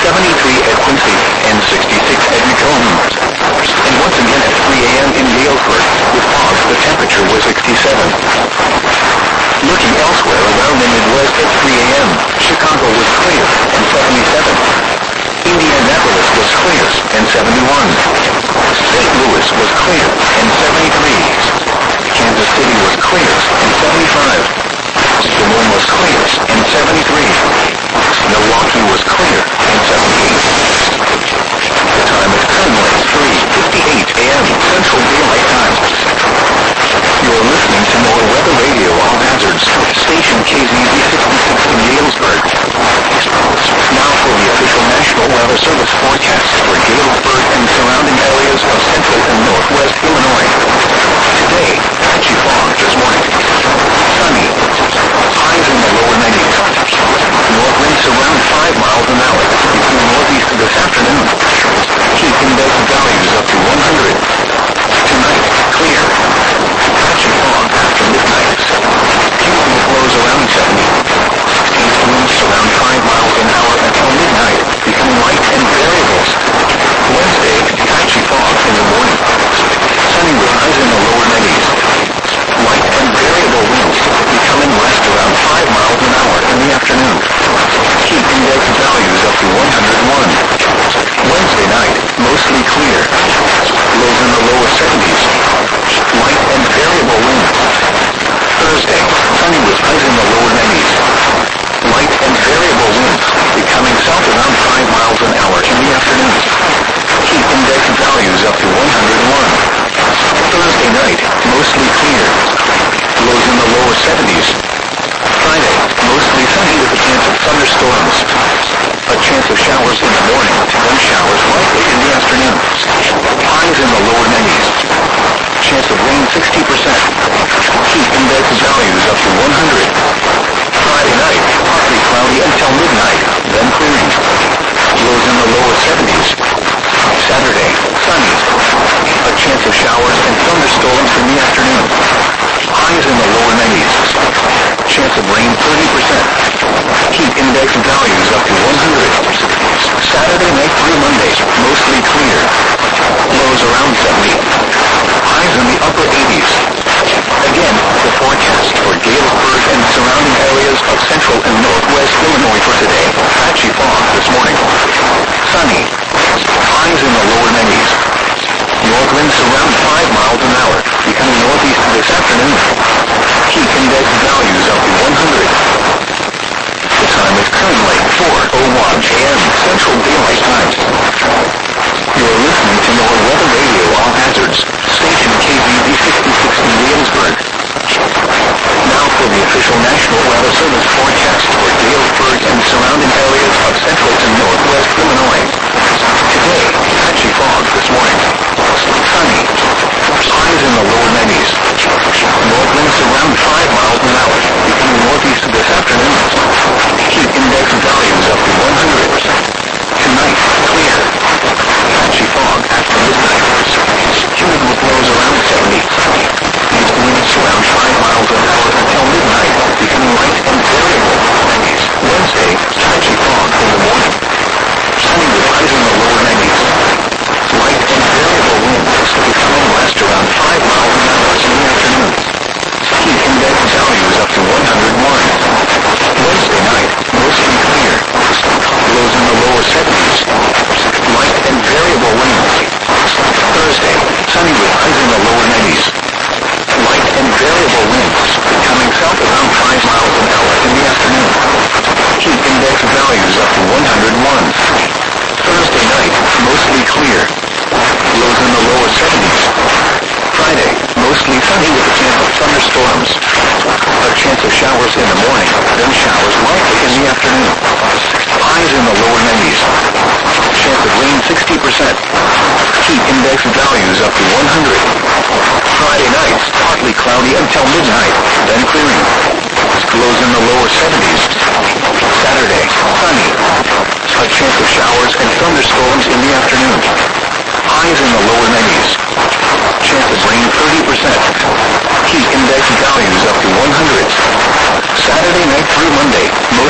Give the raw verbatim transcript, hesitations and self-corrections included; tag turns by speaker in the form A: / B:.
A: seventy-three at Quincy, and sixty-six at Macomb. And once again at three a.m. in Galesburg, with fog, the temperature was sixty-seven. Looking elsewhere around the Midwest at three a.m., Chicago was clear, and seventy-seven. Indianapolis was clear, and seventy-one. Saint Louis was clear, and seventy-three. Kansas City was clear, and seventy-five. Des Moines was clear, and seventy-three. Milwaukee was clear, and seventy-eight. The time is currently three fifty-eight a.m. Central Daylight Time. You're listening to More Weather Radio All Hazards, station K Z Z sixty-six in Galesburg. Now for the official National Weather Service forecast for Galesburg and surrounding areas of central and northwest Illinois. Today, patchy fog this morning. Sunny. Highs in the lower nineties. North winds around five miles an hour, between northeast this afternoon. Heat index values up to one hundred. Tonight, clear. Patchy fog after midnight. Humid blows around seventy. East winds around five miles an hour until midnight, becoming light and variable. Wednesday, patchy fog in the morning. Sunny with highs in the lower nineties. Light and variable winds, becoming west around five miles an hour in the afternoon. Heat index values up to one hundred one. Wednesday night, mostly clear. Lows in the lower seventies. Light and variable winds. Thursday, sunny with highs in the lower nineties. Light and variable winds, becoming south around five miles an hour in the afternoon. Heat index values up to one hundred one. Thursday night, mostly clear. Lows in the lower seventies. Friday, mostly sunny with a chance of thunderstorms. A chance of showers in the morning, then showers likely in the afternoon. Highs in the lower nineties. Chance of rain sixty percent. Heat index values up to one hundred. Friday night, partly cloudy until midnight, then clearing. Lows in the lower seventies. Saturday, sunny. A chance of showers and thunderstorms in the afternoon. Highs in the lower nineties. Chance of rain thirty percent. Heat index values up to one hundred. Saturday night through Monday, mostly clear. Lows around seventy. Highs in the upper eighties. Again, the forecast for Galesburg and surrounding areas of central and northwest Illinois for today. Patchy fog this morning. Sunny. Highs in the lower nineties. North winds around five miles an hour, becoming northeast this afternoon. Heat index values up to one hundred. The time is currently four oh one a.m. Central Daylight Time. You're listening to More Weather Radio All Hazards, station K Z Z sixty-six in Galesburg. Now for the official National Weather Service forecast for Galesburg and surrounding areas of central and northwest Illinois. Today, patchy fog this morning. Sunny. Highs in the lower nineties. North winds around five miles an hour, becoming northeast this afternoon. Heat index values up to one hundred. Tonight, clear. Patchy fog after midnight. Humid blows around seventy. East winds around five miles an hour until midnight, becoming light and variable. Wednesday, patchy fog in the morning. Sunny with highs in the lower nineties. Light and variable winds, becoming west around five miles an hour in the afternoon. Heat index values up to one hundred one. Wednesday night, mostly clear. Lows in the lower seventies. Light and variable winds. Thursday, sunny with highs in the lower nineties. Light and variable winds, becoming south around five miles an hour in the afternoon. Heat index values up to one hundred one. Thursday night, mostly clear. Lows in the lower seventies. Friday, mostly sunny with a chance of thunderstorms. A chance of showers in the morning, then showers likely in the afternoon. Highs in the lower nineties. Chance of rain sixty percent. Heat index values up to one hundred. Friday night, partly cloudy until midnight, then clearing. Lows in the lower seventies. Saturday, sunny. A chance of showers and thunderstorms in the afternoon. Highs in the lower nineties. Chance of rain thirty percent. Heat index values up to one hundred. Saturday night through Monday, mostly